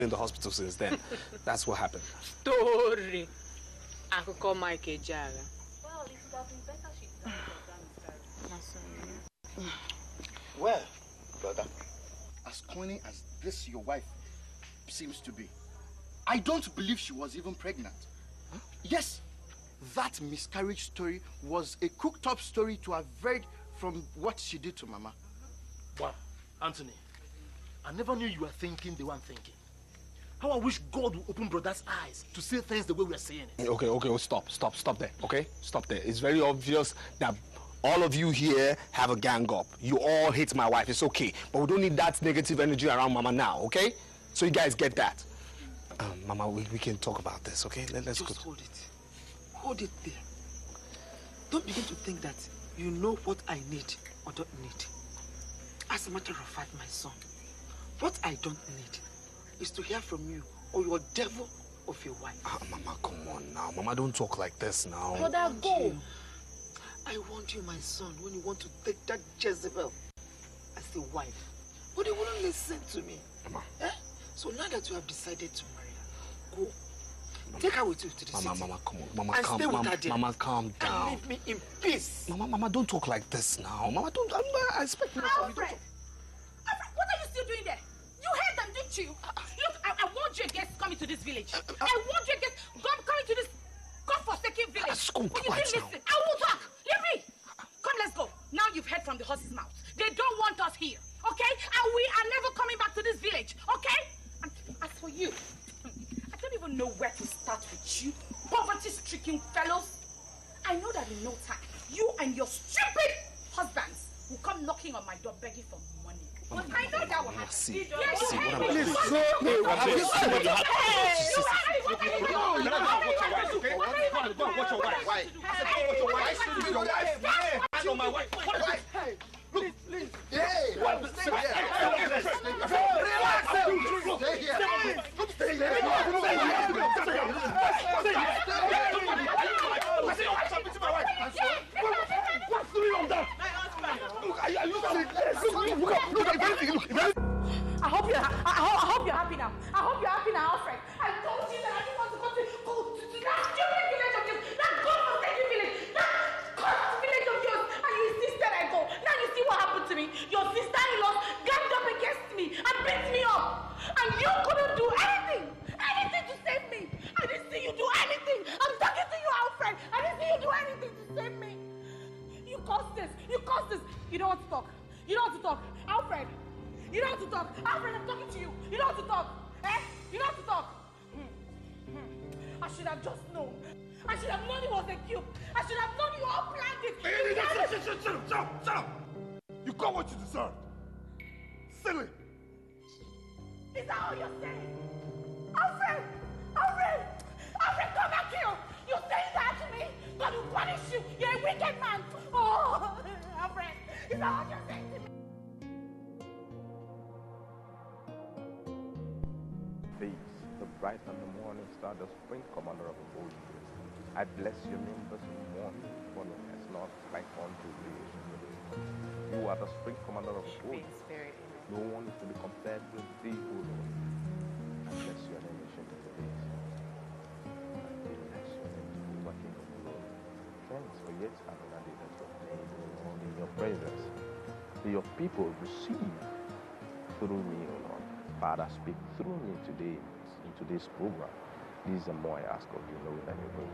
in the hospital since then. That's what happened. Story. I could call Mike Ejaga. Well, it would have been better she died than miscarriage. Well, brother, as corny as this your wife seems to be, I don't believe she was even pregnant. Huh? Yes, that miscarriage story was a cooked-up story to have read from what she did to Mama. Wow, Anthony, I never knew you were thinking the one thinking. How I wish God would open brother's eyes to see things the way we're seeing it. Okay, stop there, okay? Stop there. It's very obvious that all of you here have a gang up. You all hate my wife, it's okay. But we don't need that negative energy around Mama now, okay? So you guys get that. Mama, we can talk about this, okay? Let's Just go. hold it. Hold it there. Don't begin to think that you know what I need or don't need. As a matter of fact, my son, what I don't need is to hear from you or your devil of your wife. Mama, come on now. Mama, don't talk like this now. Brother, go. I want you, my son, when you want to take that Jezebel as a wife. But you wouldn't listen to me. Mama. Eh? So now that you have decided to marry her, go. Take her with you to the city. Mama, come on. Mama, and stay with her there. Mama, calm down. And leave me in peace. Mama, don't talk like this now. Mama, don't. I expect you. Alfred! Alfred, what are you still doing there? You heard them, didn't you? Look, I warned you against coming to this village. I warned you against coming to this God-forsaken village. School, but you didn't listen. I will talk. Leave me. Come, let's go. Now you've heard from the horse's mouth. They don't want us here, okay? And we are never coming back to this village, okay? And as for you, I don't even know where to start with you, poverty-stricken fellows. I know that in no time, you and your stupid husbands will come knocking on my door begging for money. But I know that will happen. See, Yes, see, you what heard am I- me. Please, What no, are you no, I'm doing? just- What are you what doing? happened? Hey, what are you doing? Watch your wife. Why? Watch your wife. Hands on my wife. Hey, look, please. Hey, stay here. Relax. Stay here. Stay here. What's doing on that? Look, are you look, I hope you're happy now. I hope you're happy now, Alfred. I told you that I didn't want to go to that stupid village of yours, that God-forsaken village, that cursed village of yours, and you insisted I go. Now you see what happened to me. Your sister-in-law ganged up against me and beat me up, and you couldn't do anything to save me. I didn't see you do anything. I'm talking to you, Alfred. I didn't see you do anything to save me. You caused this. You don't want to talk. Alfred. You don't want to talk. Alfred, I'm talking to you. You don't want to talk. Eh? You don't want to talk. I should have just known. I should have known it was a cube. I should have known you all planned it. Shut up! You got what you deserve. Silly. Is that all you're saying? Alfred, come back here. You're saying that to me? God will punish you. You're a wicked man. Oh, Alfred, is that what you're saying to me? These, the bright and the morning star, the spring commander of the bold years. I bless your name this morning, for no has not like unto creation. You are the spring commander of the bold years. No one is to be compared with thee, O Lord. I bless your name, ancient of the days. I bless your name, Jehovah, King of glory. Thanks for yet another day that you have made, O Lord, in your presence. May your people receive through me, O Lord. Father, speak through me today in today's program. This is the more I ask of you, knowing that you're going to